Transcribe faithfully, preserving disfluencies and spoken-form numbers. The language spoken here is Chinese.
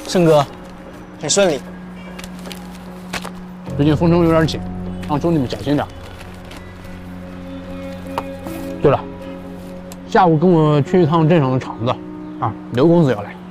胜哥，很顺利。 最近风声有点紧，让兄弟们小心点。对了，下午跟我去一趟镇上的厂子，啊，刘公子要来。